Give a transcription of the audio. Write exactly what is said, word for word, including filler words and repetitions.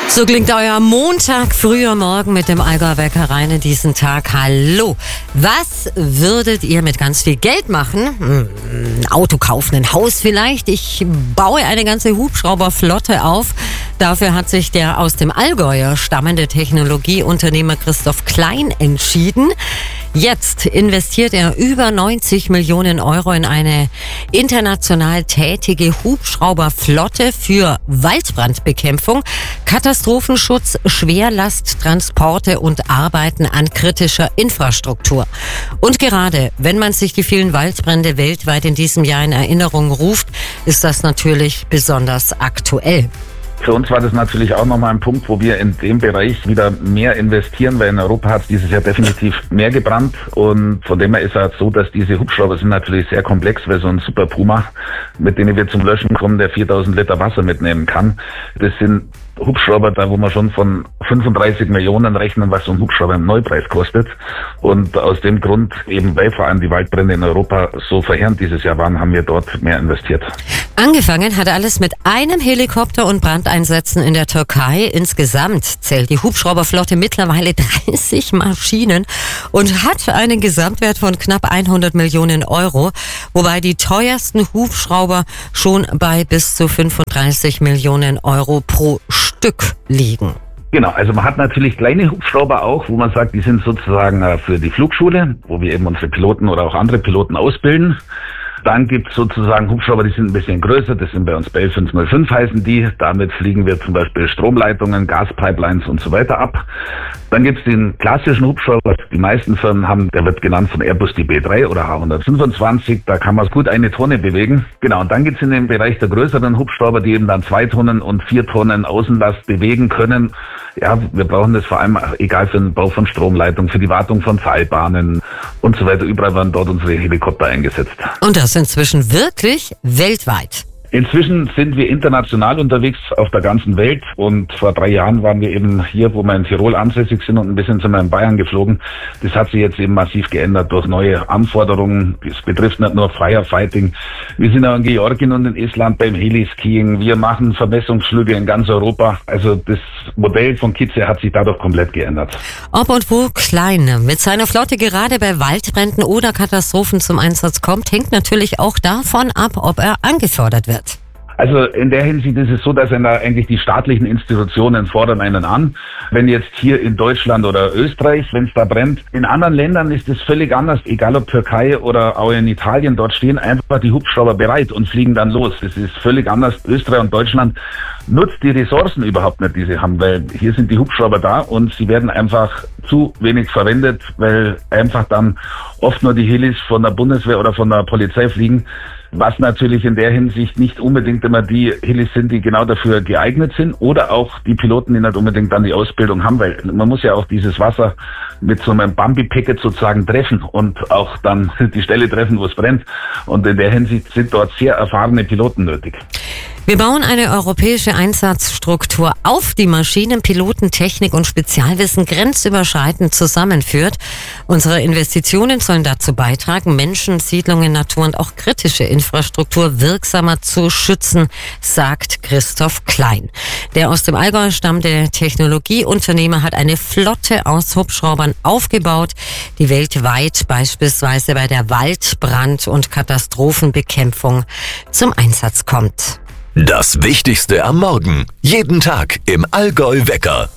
So klingt euer Montag früher Morgen mit dem Allgäuer Wecker rein in diesen Tag. Hallo. Was würdet ihr mit ganz viel Geld machen? Ein Auto kaufen, ein Haus vielleicht. Ich baue eine ganze Hubschrauberflotte auf. Dafür hat sich der aus dem Allgäuer stammende Technologieunternehmer Christoph Klein entschieden. Jetzt investiert er über neunzig Millionen Euro in eine international tätige Hubschrauberflotte für Waldbrandbekämpfung, Katastrophenschutz, Schwerlasttransporte und Arbeiten an kritischer Infrastruktur. Und gerade wenn man sich die vielen Waldbrände weltweit in diesem Jahr in Erinnerung ruft, ist das natürlich besonders aktuell. Für uns war das natürlich auch nochmal ein Punkt, wo wir in dem Bereich wieder mehr investieren, weil in Europa hat es dieses Jahr definitiv mehr gebrannt und von dem her ist es so, dass diese Hubschrauber sind natürlich sehr komplex, weil so ein Super Puma, mit denen wir zum Löschen kommen, der viertausend Liter Wasser mitnehmen kann, das sind Hubschrauber, da wo man schon von fünfunddreißig Millionen rechnen, was so ein Hubschrauber im Neupreis kostet. Und aus dem Grund, eben weil vor allem die Waldbrände in Europa so verheerend dieses Jahr waren, haben wir dort mehr investiert. Angefangen hat alles mit einem Helikopter und Brandeinsätzen in der Türkei. Insgesamt zählt die Hubschrauberflotte mittlerweile dreißig Maschinen und hat einen Gesamtwert von knapp hundert Millionen Euro, wobei die teuersten Hubschrauber schon bei bis zu fünfunddreißig Millionen Euro pro Stück liegen. Genau, also man hat natürlich kleine Hubschrauber auch, wo man sagt, die sind sozusagen für die Flugschule, wo wir eben unsere Piloten oder auch andere Piloten ausbilden. Dann gibt es sozusagen Hubschrauber, die sind ein bisschen größer, das sind bei uns Bell fünf null fünf heißen die. Damit fliegen wir zum Beispiel Stromleitungen, Gaspipelines und so weiter ab. Dann gibt es den klassischen Hubschrauber, was die meisten Firmen haben, der wird genannt von Airbus die B drei oder H hundertfünfundzwanzig, da kann man gut eine Tonne bewegen. Genau, und dann gibt es in dem Bereich der größeren Hubschrauber, die eben dann zwei Tonnen und vier Tonnen Außenlast bewegen können. Ja, wir brauchen das vor allem, egal für den Bau von Stromleitungen, für die Wartung von Seilbahnen und so weiter. Überall werden dort unsere Helikopter eingesetzt. Und das inzwischen wirklich weltweit. Inzwischen sind wir international unterwegs auf der ganzen Welt und vor drei Jahren waren wir eben hier, wo wir in Tirol ansässig sind und ein bisschen sind wir in Bayern geflogen. Das hat sich jetzt eben massiv geändert durch neue Anforderungen. Das betrifft nicht nur Firefighting. Wir sind auch in Georgien und in Estland beim Heliskiing. Wir machen Vermessungsflüge in ganz Europa. Also das Modell von Kitze hat sich dadurch komplett geändert. Ob und wo Klein mit seiner Flotte gerade bei Waldbränden oder Katastrophen zum Einsatz kommt, hängt natürlich auch davon ab, ob er angefordert wird. Also in der Hinsicht ist es so, dass eigentlich die staatlichen Institutionen fordern einen an. Wenn jetzt hier in Deutschland oder Österreich, wenn es da brennt, in anderen Ländern ist es völlig anders, egal ob Türkei oder auch in Italien, dort stehen einfach die Hubschrauber bereit und fliegen dann los. Das ist völlig anders. Österreich und Deutschland nutzt die Ressourcen überhaupt nicht, die sie haben, weil hier sind die Hubschrauber da und sie werden einfach zu wenig verwendet, weil einfach dann oft nur die Helis von der Bundeswehr oder von der Polizei fliegen. Was natürlich in der Hinsicht nicht unbedingt immer die Helis sind, die genau dafür geeignet sind oder auch die Piloten, die nicht unbedingt dann die Ausbildung haben, weil man muss ja auch dieses Wasser mit so einem Bambi-Packet sozusagen treffen und auch dann die Stelle treffen, wo es brennt. Und in der Hinsicht sind dort sehr erfahrene Piloten nötig. Wir bauen eine europäische Einsatzstruktur auf, die Maschinen, Piloten, Technik und Spezialwissen grenzüberschreitend zusammenführt. Unsere Investitionen sollen dazu beitragen, Menschen, Siedlungen, Natur und auch kritische Infrastruktur wirksamer zu schützen, sagt Christoph Klein. Der aus dem Allgäu stammende Technologieunternehmer hat eine Flotte aus Hubschraubern aufgebaut, die weltweit beispielsweise bei der Waldbrand- und Katastrophenbekämpfung zum Einsatz kommt. Das Wichtigste am Morgen. Jeden Tag im Allgäu Wecker.